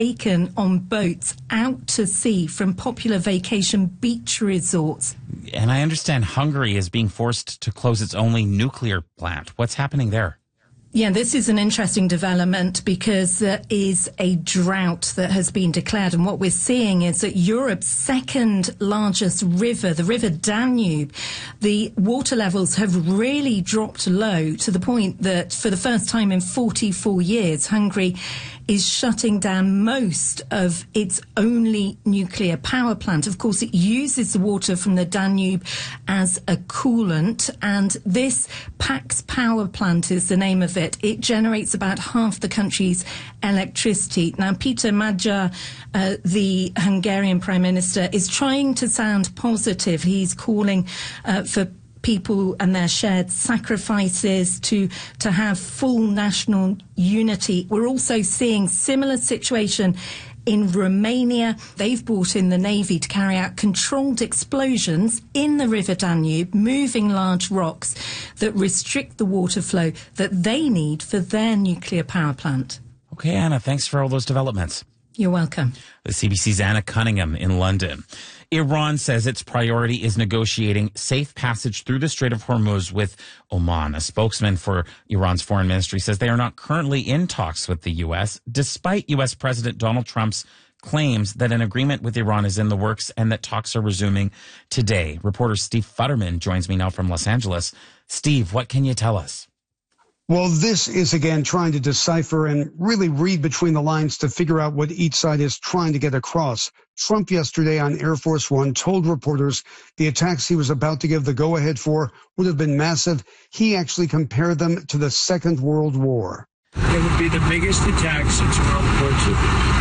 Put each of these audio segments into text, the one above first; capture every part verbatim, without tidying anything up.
taken on boats out to sea from popular vacation beach resorts. And I understand Hungary is being forced to close its only nuclear plant. What's happening there? Yeah, this is an interesting development because there is a drought that has been declared. And what we're seeing is that Europe's second largest river, the River Danube, the water levels have really dropped low to the point that for the first time in forty-four years, Hungary is shutting down most of its only nuclear power plant. Of course, it uses the water from the Danube as a coolant, and this Pax power plant is the name of it. It generates about half the country's electricity. Now, Peter Magyar, uh, the Hungarian Prime Minister, is trying to sound positive. He's calling uh, for people and their shared sacrifices to to have full national unity. We're also seeing similar situation in Romania. They've brought in the Navy to carry out controlled explosions in the River Danube, moving large rocks that restrict the water flow that they need for their nuclear power plant. Okay, Anna, thanks for all those developments. You're welcome. The C B C's Anna Cunningham in London. Iran says its priority is negotiating safe passage through the Strait of Hormuz with Oman. A spokesman for Iran's foreign ministry says they are not currently in talks with the U S, despite U S President Donald Trump's claims that an agreement with Iran is in the works and that talks are resuming today. Reporter Steve Futterman joins me now from Los Angeles. Steve, what can you tell us? Well, this is, again, trying to decipher and really read between the lines to figure out what each side is trying to get across. Trump yesterday on Air Force One told reporters the attacks he was about to give the go-ahead for would have been massive. He actually compared them to the Second World War. It would be the biggest attack since World War Two.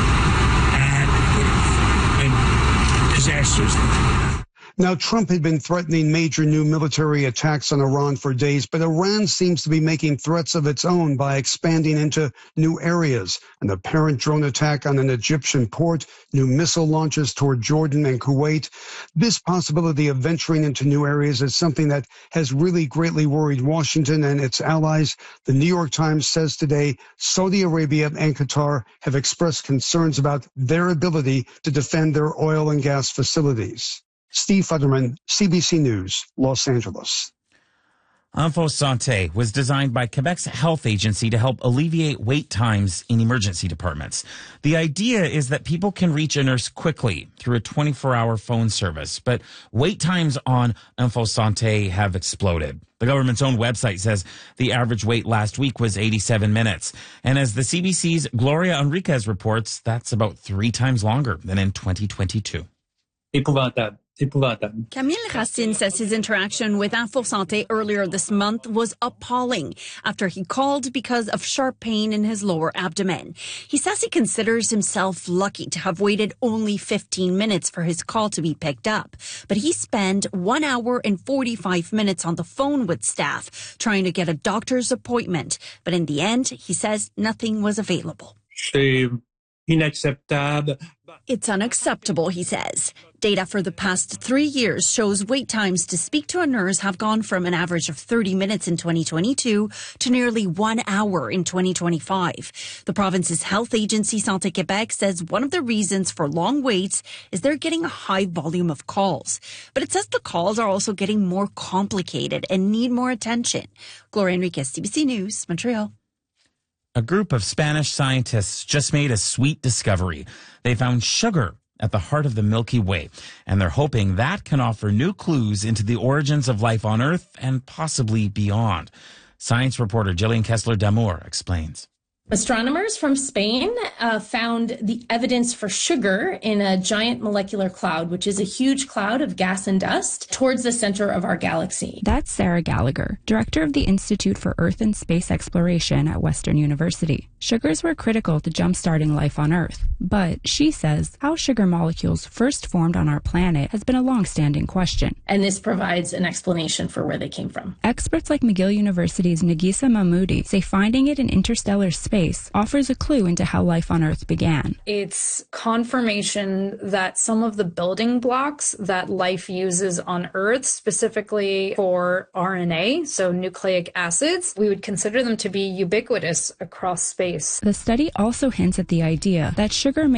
And it would have been disastrous. Now, Trump had been threatening major new military attacks on Iran for days, but Iran seems to be making threats of its own by expanding into new areas. An apparent drone attack on an Egyptian port, new missile launches toward Jordan and Kuwait. This possibility of venturing into new areas is something that has really greatly worried Washington and its allies. The New York Times says today Saudi Arabia and Qatar have expressed concerns about their ability to defend their oil and gas facilities. Steve Futterman, C B C News, Los Angeles. Info Santé was designed by Quebec's health agency to help alleviate wait times in emergency departments. The idea is that people can reach a nurse quickly through a twenty-four hour phone service, but wait times on Info Santé have exploded. The government's own website says the average wait last week was eighty-seven minutes. And as the C B C's Gloria Enriquez reports, that's about three times longer than in twenty twenty-two. Camille Racine says his interaction with Info Santé earlier this month was appalling after he called because of sharp pain in his lower abdomen. He says he considers himself lucky to have waited only fifteen minutes for his call to be picked up. But he spent one hour and forty-five minutes on the phone with staff trying to get a doctor's appointment. But in the end, he says nothing was available. It's unacceptable, he says. Data for the past three years shows wait times to speak to a nurse have gone from an average of thirty minutes in twenty twenty-two to nearly one hour in twenty twenty-five. The province's health agency, Santé Québec, says one of the reasons for long waits is they're getting a high volume of calls. But it says the calls are also getting more complicated and need more attention. Gloria Enriquez, C B C News, Montreal. A group of Spanish scientists just made a sweet discovery. They found sugar at the heart of the Milky Way, and they're hoping that can offer new clues into the origins of life on Earth and possibly beyond. Science reporter Jillian Kessler-Damour explains. Astronomers from Spain uh, found the evidence for sugar in a giant molecular cloud, which is a huge cloud of gas and dust towards the center of our galaxy. That's Sarah Gallagher, director of the Institute for Earth and Space Exploration at Western University. Sugars were critical to jump-starting life on Earth, but she says how sugar molecules first formed on our planet has been a long-standing question. And this provides an explanation for where they came from. Experts like McGill University's Nagisa Mahmoudi say finding it in interstellar space offers a clue into how life on Earth began. It's confirmation that some of the building blocks that life uses on Earth, specifically for R N A, so nucleic acids, we would consider them to be ubiquitous across space. The study also hints at the idea that sugar may